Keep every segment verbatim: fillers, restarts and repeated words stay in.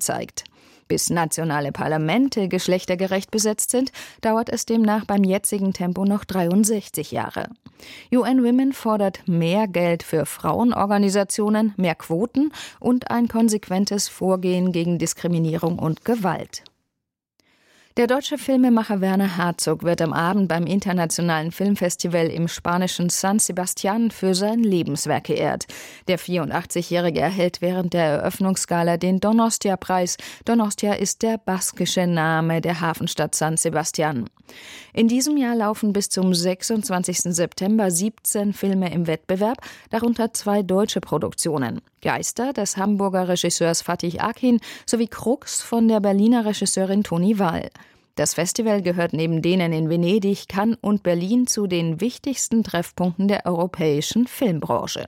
zeigt. Bis nationale Parlamente geschlechtergerecht besetzt sind, dauert es demnach beim jetzigen Tempo noch dreiundsechzig Jahre. U N Women fordert mehr Geld für Frauenorganisationen, mehr Quoten und ein konsequentes Vorgehen gegen Diskriminierung und Gewalt. Der deutsche Filmemacher Werner Herzog wird am Abend beim Internationalen Filmfestival im spanischen San Sebastián für sein Lebenswerk geehrt. Der vierundachtzigjährige erhält während der Eröffnungsgala den Donostia-Preis. Donostia ist der baskische Name der Hafenstadt San Sebastián. In diesem Jahr laufen bis zum sechsundzwanzigsten September siebzehn Filme im Wettbewerb, darunter zwei deutsche Produktionen. Geister des Hamburger Regisseurs Fatih Akin sowie Krux von der Berliner Regisseurin Toni Wahl. Das Festival gehört neben denen in Venedig, Cannes und Berlin zu den wichtigsten Treffpunkten der europäischen Filmbranche.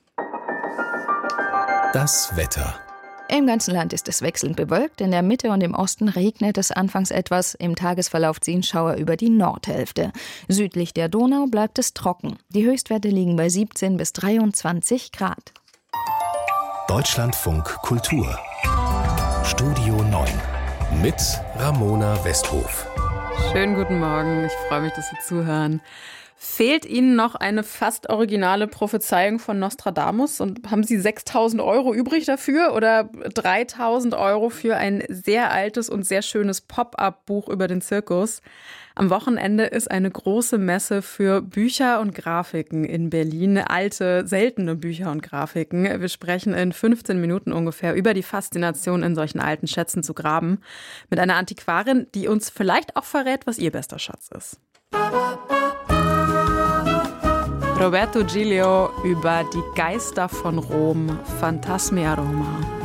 Das Wetter. Im ganzen Land ist es wechselnd bewölkt. In der Mitte und im Osten regnet es anfangs etwas. Im Tagesverlauf ziehen Schauer über die Nordhälfte. Südlich der Donau bleibt es trocken. Die Höchstwerte liegen bei siebzehn bis dreiundzwanzig Grad. Deutschlandfunk Kultur. Studio neun. Mit Ramona Westhof. Schönen guten Morgen. Ich freue mich, dass Sie zuhören. Fehlt Ihnen noch eine fast originale Prophezeiung von Nostradamus und haben Sie sechstausend Euro übrig dafür oder dreitausend Euro für ein sehr altes und sehr schönes Pop-up-Buch über den Zirkus? Am Wochenende ist eine große Messe für Bücher und Grafiken in Berlin. Alte, seltene Bücher und Grafiken. Wir sprechen in fünfzehn Minuten ungefähr über die Faszination in solchen alten Schätzen zu graben. Mit einer Antiquarin, die uns vielleicht auch verrät, was ihr bester Schatz ist. Roberto Giglio über die Geister von Rom, Phantasmi a Roma.